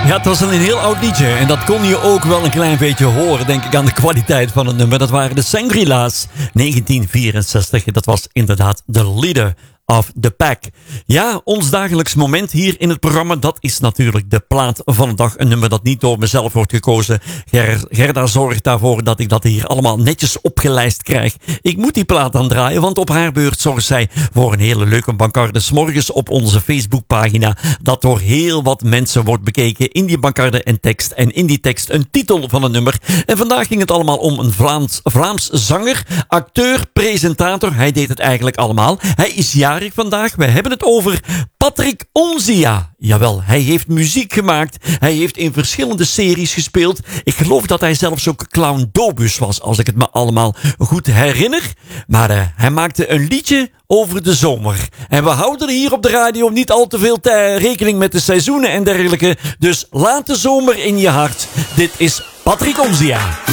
Ja, het was een heel oud liedje. En dat kon je ook wel een klein beetje horen, denk ik, aan de kwaliteit van het nummer. Dat waren de Shangri-La's, 1964. Dat was inderdaad de leader of the pack. Ja, ons dagelijks moment hier in het programma, dat is natuurlijk de plaat van de dag. Een nummer dat niet door mezelf wordt gekozen. Gerda zorgt daarvoor dat ik dat hier allemaal netjes opgelijst krijg. Ik moet die plaat aan draaien, want op haar beurt zorgt zij voor een hele leuke bankarde 's morgens op onze Facebookpagina, dat door heel wat mensen wordt bekeken. In die bankarde en tekst. En in die tekst een titel van een nummer. En vandaag ging het allemaal om een Vlaams zanger, acteur, presentator. Hij deed het eigenlijk allemaal. Hij is jarig vandaag. We hebben het over Patrick Onzia. Jawel, hij heeft muziek gemaakt. Hij heeft in verschillende series gespeeld. Ik geloof dat hij zelfs ook Clown Dobus was, als ik het me allemaal goed herinner. Maar hij maakte een liedje over de zomer. En we houden hier op de radio niet al te veel rekening met de seizoenen en dergelijke. Dus laat de zomer in je hart. Dit is Patrick Onzia.